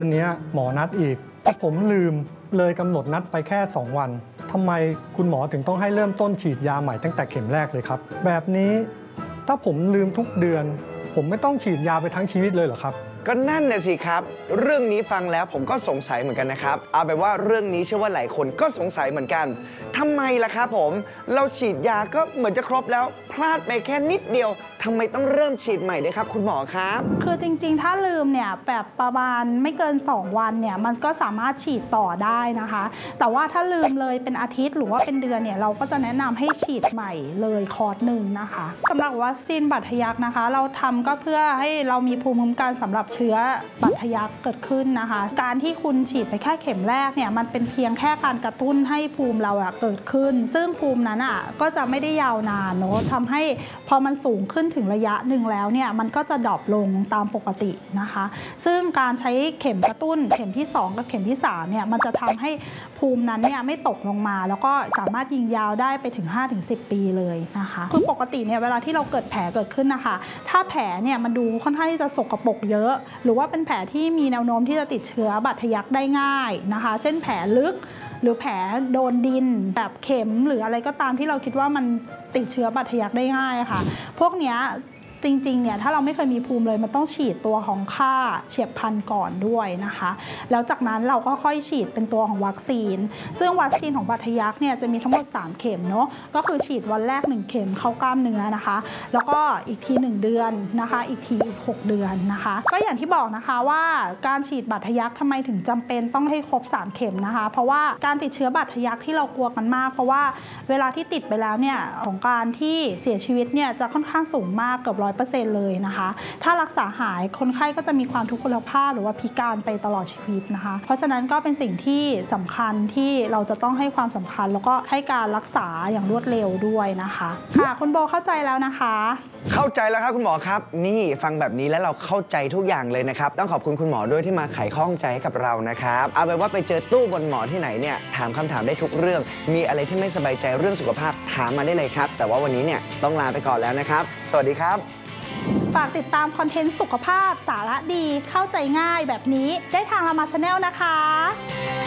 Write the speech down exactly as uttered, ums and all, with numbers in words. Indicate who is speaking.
Speaker 1: วันนี้หมอนัดอีกแต่ผมลืมเลยกำหนดนัดไปแค่สองวันทำไมคุณหมอถึงต้องให้เริ่มต้นฉีดยาใหม่ตั้งแต่เข็มแรกเลยครับแบบนี้ถ้าผมลืมทุกเดือนผมไม่ต้องฉีดยาไปทั้งชีวิตเลยเหรอครับ
Speaker 2: ก็นั่นน่ะสิครับเรื่องนี้ฟังแล้วผมก็สงสัยเหมือนกันนะครับเอาเป็นว่าเรื่องนี้เชื่อว่าหลายคนก็สงสัยเหมือนกันทำไมล่ะครับผมเราฉีดยาก็เหมือนจะครบแล้วพลาดไปแค่นิดเดียวทำไมต้องเริ่มฉีดใหม่ด้วยครับคุณหมอครับ
Speaker 3: คือจริงๆถ้าลืมเนี่ยแบบประมาณไม่เกินสองวันเนี่ยมันก็สามารถฉีดต่อได้นะคะแต่ว่าถ้าลืมเลยเป็นอาทิตย์หรือว่าเป็นเดือนเนี่ยเราก็จะแนะนำให้ฉีดใหม่เลยคอร์สหนึ่งนะคะสำหรับวัคซีนบาดทะยักนะคะเราทำก็เพื่อให้เรามีภูมิคุ้มกันสำหรับเชื้อบาดทะยักเกิดขึ้นนะคะการที่คุณฉีดไปแค่เข็มแรกเนี่ยมันเป็นเพียงแค่การกระตุ้นให้ภูมิเราอะเกิดขึ้นซึ่งภูมินั้นอะก็จะไม่ได้ยาวนานเนาะทำให้พอมันสูงขึ้นถึงระยะหนึ่งแล้วเนี่ยมันก็จะดรอปลงตามปกตินะคะซึ่งการใช้เข็มกระตุ้นเข็มที่สองกับเข็มที่สามเนี่ยมันจะทำให้ภูมินั้นเนี่ยไม่ตกลงมาแล้วก็สามารถยิงยาวได้ไปถึง ห้าถึงสิบ ปีเลยนะคะคือปกติเนี่ยเวลาที่เราเกิดแผลเกิดขึ้นนะคะถ้าแผลเนี่ยมันดูค่อนข้างที่จะสกปรกเยอะหรือว่าเป็นแผลที่มีแนวโน้มที่จะติดเชื้อบาดทะยักได้ง่ายนะคะเช่นแผลลึกหรือแผลโดนดินแบบเข็มหรืออะไรก็ตามที่เราคิดว่ามันติดเชื้อบาดทะยักได้ง่ายค่ะพวกเนี้ยจริงๆเนี่ยถ้าเราไม่เคยมีภูมิเลยมันต้องฉีดตัวของค่าเฉียบพลันก่อนด้วยนะคะแล้วจากนั้นเราก็ค่อยฉีดเป็นตัวของวัคซีนซึ่งวัคซีนของบาดทะยักเนี่ยจะมีทั้งหมดสามเข็มเนาะก็คือฉีดวันแรกหนึ่งเข็มเข้ากล้ามเนื้อนะคะแล้วก็อีกทีหนึ่งเดือนนะคะอีกทีอีกหกเดือนนะคะก็อย่างที่บอกนะคะว่าการฉีดบาดทะยักทำไมถึงจำเป็นต้องให้ครบสามเข็มนะคะเพราะว่าการติดเชื้อบาดทะยักที่เรากลัวกันมากเพราะว่าเวลาที่ติดไปแล้วเนี่ยของการที่เสียชีวิตเนี่ยจะค่อนข้างสูงมากเกือบร้อยเปอร์เซ็นต์เลยนะคะถ้ารักษาหายคนไข้ก็จะมีความทุกขลภาพหรือว่าพิการไปตลอดชีวิตนะคะเพราะฉะนั้นก็เป็นสิ่งที่สำคัญที่เราจะต้องให้ความสำคัญแล้วก็ให้การรักษาอย่างรวดเร็วด้วยนะคะค่ะคุณโบเข้าใจแล้วนะคะ
Speaker 2: เข้าใจแล้วครับคุณหมอครับนี่ฟังแบบนี้แล้วเราเข้าใจทุกอย่างเลยนะครับต้องขอบคุณคุณหมอด้วยที่มาไขข้องใจให้กับเรานะครับเอาเป็นว่าไปเจอตู้บนหมอที่ไหนเนี่ยถามคำถามได้ทุกเรื่องมีอะไรที่ไม่สบายใจเรื่องสุขภาพถามมาได้เลยครับแต่ว่าวันนี้เนี่ยต้องลาไปก่อนแล้วนะครับสวัสดีครับ
Speaker 3: ฝากติดตามคอนเทนต์สุขภาพสาระดีเข้าใจง่ายแบบนี้ได้ทางรามาชาแนลนะคะ